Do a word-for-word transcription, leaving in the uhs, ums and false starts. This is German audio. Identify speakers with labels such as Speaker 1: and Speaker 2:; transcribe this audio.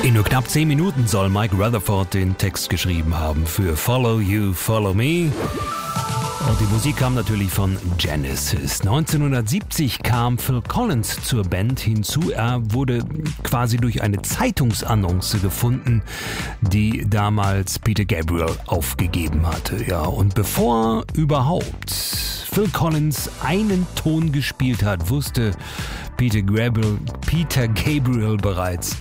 Speaker 1: In nur knapp zehn Minuten soll Mike Rutherford den Text geschrieben haben für Follow You, Follow Me. Und die Musik kam natürlich von Genesis. neunzehnhundertsiebzig kam Phil Collins zur Band hinzu. Er wurde quasi durch eine Zeitungsannonce gefunden, die damals Peter Gabriel aufgegeben hatte. Ja, und bevor überhaupt Phil Collins einen Ton gespielt hat, wusste Peter Gabriel, Peter Gabriel bereits,